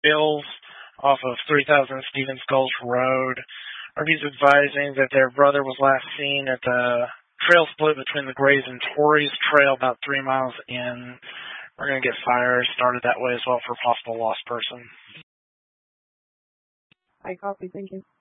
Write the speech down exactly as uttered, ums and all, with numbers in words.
Bills off of three thousand Stevens Gulch Road. R V's advising that their brother was last seen at the trail split between the Grays and Torreys Trail about three miles in. We're going to get fire started that way as well for possible lost person. I copy. Thank you.